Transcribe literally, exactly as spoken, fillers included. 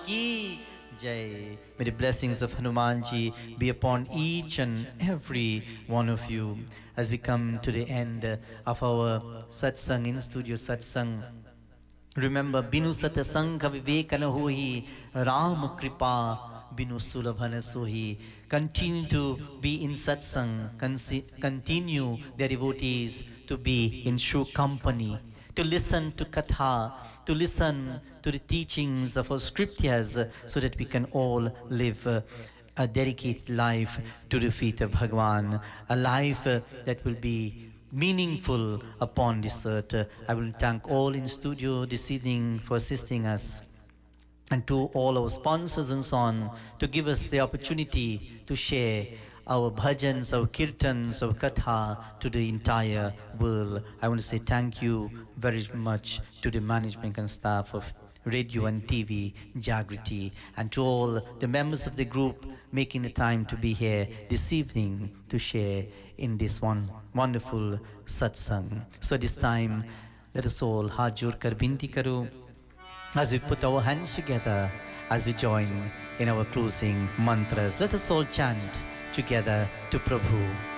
ki Jai. May the blessings of Hanumanji be upon each and every one of you as we come to the end of our satsang in studio satsang. Remember, Binu Satsanga Vivekana Hohi, Ram Kripa, Binu Sulabhana Sohi. Continue to be in satsang, continue their devotees to be in true company, to listen to Katha, to listen to the teachings of our scriptures, so that we can all live a dedicated life to the feet of Bhagwan, a life that will be meaningful upon this earth. I will thank all in studio this evening for assisting us, and to all our sponsors and so on, to give us the opportunity to share our bhajans, our kirtans, our katha to the entire world. I want to say thank you very much to the management and staff of Radio and T V Jagriti, and to all the members of the group making the time to be here this evening to share in this one wonderful satsang. So this time, let us all hajur kar binti karo as we put our hands together, as we join in our closing mantras. Let us all chant together to Prabhu.